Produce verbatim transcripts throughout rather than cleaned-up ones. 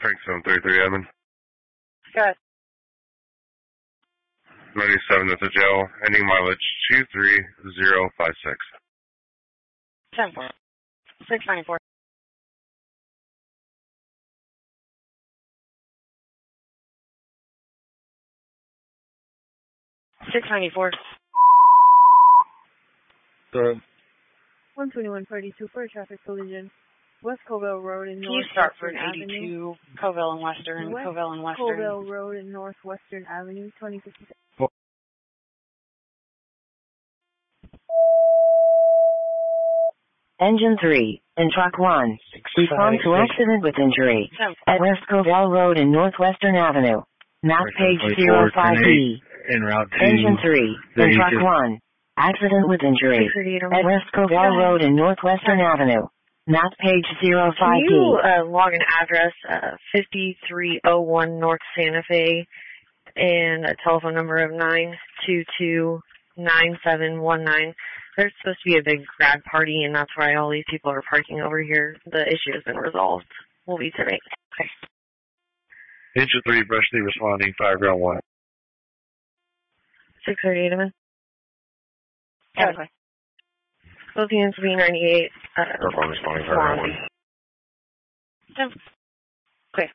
Frank seven thirty-three, admin. Good. ninety-seven at the jail, ending mileage two three zero five six. ten four. six ninety-four. six ninety-four. So, one twenty-one forty-two for a traffic collision. West Covell Road in Can you Northwestern start for an Avenue. eighty-two, Covell and Western, West Covell and Western. Covell Road in Northwestern Avenue, twenty fifty-six. Engine three, and truck one. Respond to accident with injury at West Covell Road in Northwestern Avenue. Map page zero five B. En route to Engine three, and truck just, one. Accident with injury at West Covell Road in Northwestern Avenue. Map page zero five B. Can you uh, log an address, uh, fifty-three oh one North Santa Fe, and a telephone number of nine two two, nine seven one nine. There's supposed to be a big grad party, and that's why all these people are parking over here. The issue has been resolved. We'll be tonight. Okay. Engine three, Brushley responding, five ground one. six thirty-eight, man. Yeah. Okay. Both units will be ninety-eight. Uh, Airborne responding, five ground one. Yeah. Okay.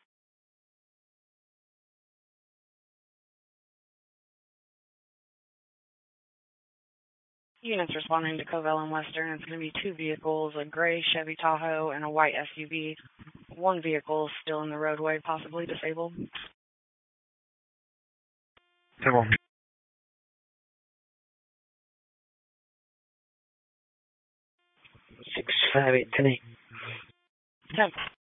Units responding to Covell and Western. It's going to be two vehicles, a gray Chevy Tahoe and a white S U V. One vehicle is still in the roadway, possibly disabled. ten one. six five eight ten eight. ten.